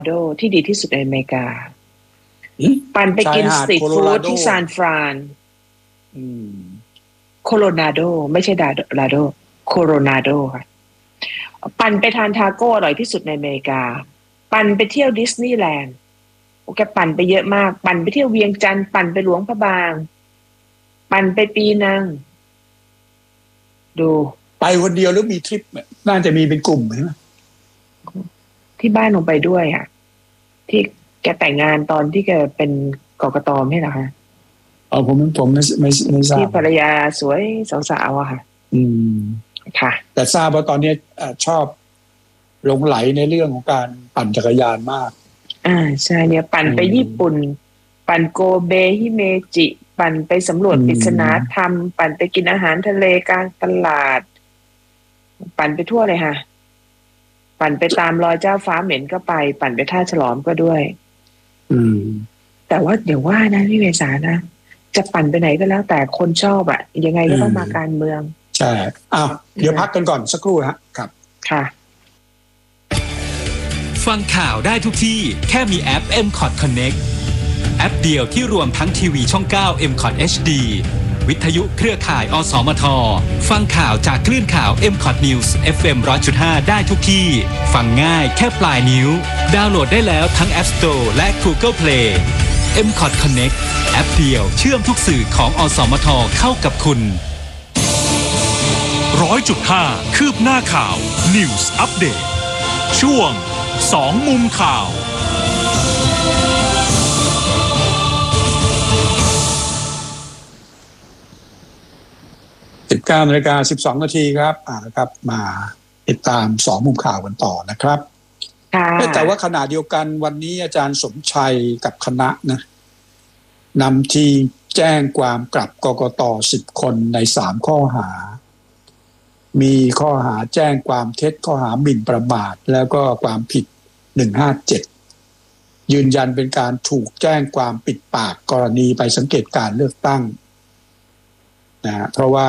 โดที่ดีที่สุดในอเมริกาปั่นไปกินสตรีทฟู้ดที่ซานฟรานโคโลราโดไม่ใช่ราโดโคโลราโดค่ะปั่นไปทานทาโก้อร่อยที่สุดในอเมริกาปั่นไปเที่ยวดิสนีย์แลนด์แกปั่นไปเยอะมากปั่นไปเที่ยวเวียงจันทร์ปั่นไปหลวงพระบางปั่นไปปีนังดูไปคนเดียวหรือมีทริปน่าจะมีเป็นกลุ่มใช่ไหมที่บ้านลงไปด้วยอ่ะที่แกแต่งงานตอนที่แกเป็นกกต.ไม่เหรอคะผมไม่ทราบที่ภรรยาสวยสาวๆอะค่ะค่ะแต่ทราบว่าตอนนี้ชอบหลงไหลในเรื่องของการปั่นจักรยานมากใช่เนี่ยปั่นไปญี่ปุ่นปั่นโกเบฮิเมจิปั่นไปสำรวจปริศนาธรรมปั่นไปกินอาหารทะเลกลางตลาดปั่นไปทั่วเลยค่ะปั่นไปตามรอยเจ้าฟ้าเหม็นก็ไปปั่นไปท่าฉลอมก็ด้วยแต่ว่าเดี๋ยวว่านะพี่เมษานะจะปั่นไปไหนก็แล้วแต่คนชอบอะยังไงก็ต้องมาการเมืองใช่เดี๋ยวพักกันก่อนสักครู่ครับค่ะฟังข่าวได้ทุกที่แค่มีแอป MCOT Connect แอปเดียวที่รวมทั้งทีวีช่อง 9 MCOT HD วิทยุเครือข่ายอสมทฟังข่าวจากคลื่นข่าว MCOT News FM 100.5 ได้ทุกที่ฟังง่ายแค่ปลายนิ้วดาวน์โหลดได้แล้วทั้ง App Store และ Google Play MCOT Connect แอปเดียวเชื่อมทุกสื่อของอสมทเข้ากับคุณ 100.5 คืบหน้าข่าว News Update ช่วง2มุมข่าว 19:12 นาทีครับครับมาติดตาม2มุมข่าวกันต่อนะครับแต่ว่าขณะเดียวกันวันนี้อาจารย์สมชัยกับคณะนำทีมแจ้งความกลับกกต. 10 คนใน3ข้อหามีข้อหาแจ้งความเท็จข้อหาหมิ่นประมาทแล้วก็ความผิด157ยืนยันเป็นการถูกแจ้งความปิดปากกรณีไปสังเกตการเลือกตั้งนะเพราะว่า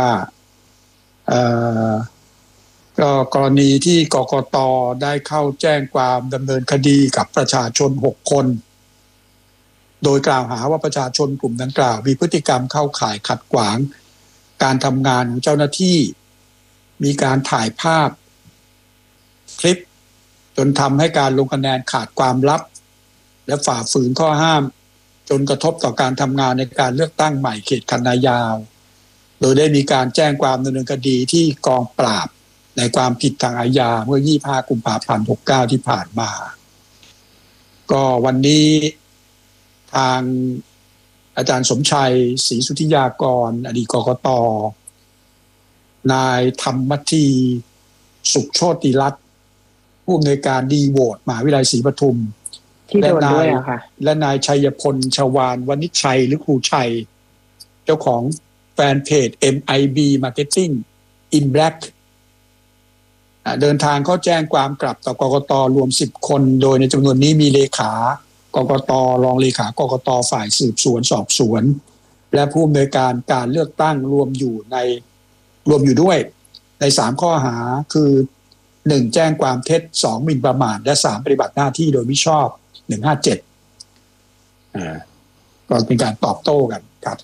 ก็กรณีที่กกต.ได้เข้าแจ้งความดำเนินคดีกับประชาชน6 คนโดยกล่าวหาว่าประชาชนกลุ่มดังกล่าวมีพฤติกรรมเข้าข่ายขัดขวางการทำงานของเจ้าหน้าที่มีการถ่ายภาพคลิปจนทำให้การลงคะแนนขาดความลับและฝ่าฝืนข้อห้ามจนกระทบต่อการทำงานในการเลือกตั้งใหม่เขตคันนายาวโดยได้มีการแจ้งความดำเนินคดีที่กองปราบในความผิดทางอาญาเมื่อ25 กุมภาพันธ์ 69ที่ผ่านมาก็วันนี้ทางอาจารย์สมชัยศรีสุทธิยากรอดีตกกต.นายธรรมธีสุขโชติรัตน์ผู้อำนวยการดีโหวตมหาวิทยาลัยศรีปทุมและนายชัยพลชวานวณิชชัยหรือครูชัยเจ้าของแฟนเพจ MIB Marketing in Black เดินทางเข้าแจ้งความกลับต่อกกต.รวม10 คนโดยในจำนวนนี้มีเลขากกต.รองเลขากกต.ฝ่ายสืบสวนสอบสวนและผู้อำนวยการการเลือกตั้งรวมอยู่ด้วยใน3ข้อหาคือ1แจ้งความเท็จ2หมิ่นประมาทและ3ปฏิบัติหน้าที่โดยมิชอบ157ก็เป็นการตอบโต้กันครับ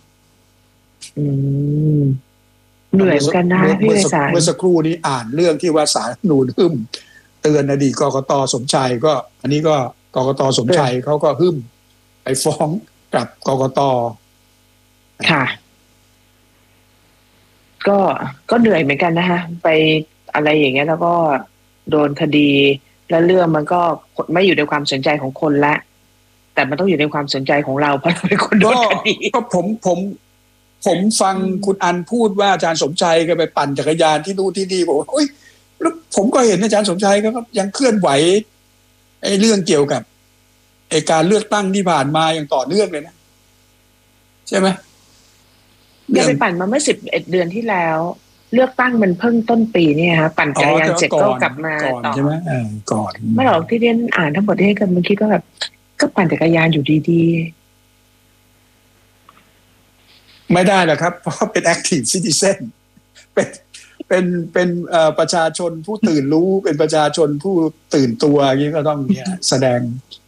เหนื่อยกันนะพี่วิสารเมื่อสักครู่นี้อ่านเรื่องที่ว่าศาลรัฐธรรมนูญหึ่มเตือนอดีตกกต.สมชัยก็อันนี้ก็กกต.สมชัยเขาก็หึ่มไปฟ้องกับกกต. ค่ะก็เหนื่อยเหมือนกันนะคะไปอะไรอย่างเงี้ยแล้วก็โดนคดีและเรื่องมันก็ไม่อยู่ในความสนใจของคนละแต่มันต้องอยู่ในความสนใจของเราเพราะเราเป็นคนโดนคดีก็ผมฟังคุณอันพูดว่าอาจารย์สมชัยก็ไปปั่นจักรยานที่นู่นที่นี่บอกว่าแล้วผมก็เห็นอาจารย์สมชัยก็ยังเคลื่อนไหวไอ้เรื่องเกี่ยวกับไอ้การเลือกตั้งที่ผ่านมาอย่างต่อเนื่องเลยนะใช่ไหมแกไปปั่นมาเมื่อ11 เดือนที่แล้วเลือกตั้งมันเพิ่งต้นปีนี่ฮะปั่นจักรยานเสร็จก็กลับมาต่อใช่ไหมก่อนไม่หรอกที่เรียนอ่านทั้งหมดที่กันมันคิดว่าแบบก็ปั่นจักรยานอยู่ดีๆไม่ได้หรอกครับเพราะเป็น active citizen เป็นเป็นประชาชนผู้ตื่นรู้เป็นประชาชนผู้ตื่นตัวอย่างนี้ก็ต้องเนี่ยแสดง